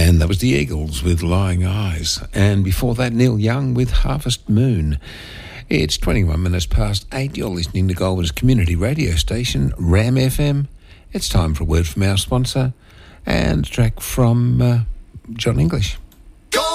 And that was the Eagles with Lying Eyes. And before that, Neil Young with Harvest Moon. It's 21 minutes past 8. You're listening to Goulburn's community radio station, Ram FM. It's time for a word from our sponsor and a track from John English.